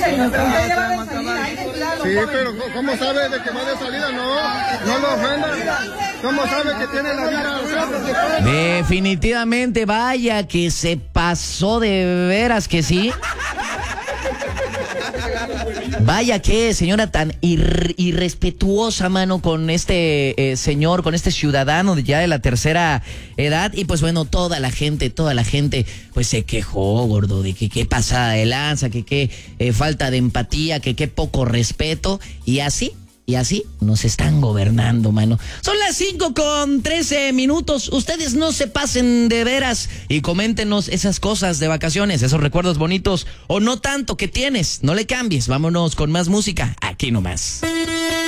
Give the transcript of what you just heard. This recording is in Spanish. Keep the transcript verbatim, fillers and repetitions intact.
Sí, pero ¿cómo sabe de que va de salida? No, no lo ofenda. ¿Cómo sabe que tiene la vida? Definitivamente, vaya que se pasó de veras que sí. Vaya que señora tan ir, irrespetuosa, mano, con este eh, señor, con este ciudadano ya de la tercera edad. Y pues bueno, toda la gente, toda la gente pues se quejó, gordo, de que qué pasada de lanza, que qué eh, falta de empatía, que qué poco respeto. Y así, y así nos están gobernando, mano. Son las cinco con trece minutos. Ustedes no se pasen de veras y coméntenos esas cosas de vacaciones, esos recuerdos bonitos o no tanto que tienes. No le cambies. Vámonos con más música aquí nomás.